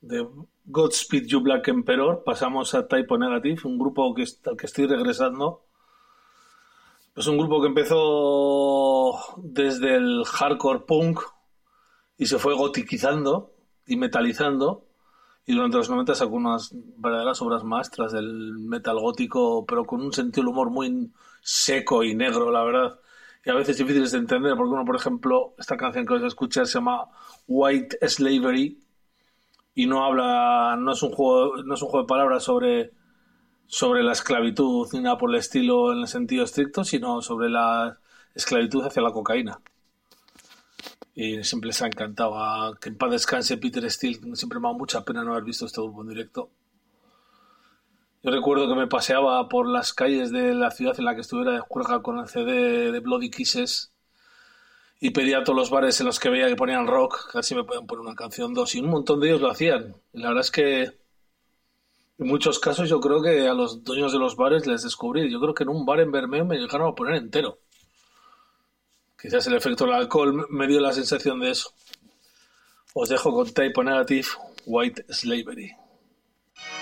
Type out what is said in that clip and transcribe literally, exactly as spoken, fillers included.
de Godspeed You Black Emperor pasamos a Type O Negative, un grupo que, al que estoy regresando. Es un grupo que empezó desde el hardcore punk y se fue gotiquizando y metalizando, y durante los noventa sacó unas verdaderas obras maestras del metal gótico, pero con un sentido del humor muy seco y negro, la verdad, y a veces difíciles de entender, porque uno, por ejemplo, esta canción que vais a escuchar se llama White Slavery y no habla, no es un juego, no es un juego de palabras sobre sobre la esclavitud ni nada por el estilo en el sentido estricto, sino sobre la esclavitud hacia la cocaína. Y siempre les ha encantado. A, que en paz descanse Peter Steele. Siempre me ha dado mucha pena no haber visto este grupo en directo. Yo recuerdo que me paseaba por las calles de la ciudad en la que estuviera de juerga con el C D de Bloody Kisses y pedía a todos los bares en los que veía que ponían rock, casi me podían poner una canción, dos, y un montón de ellos lo hacían. Y la verdad es que en muchos casos yo creo que a los dueños de los bares les descubrí. Yo creo que en un bar en Bermeo me llegaron a poner entero. Quizás el efecto del alcohol me dio la sensación de eso. Os dejo con Type O Negative, White Slavery.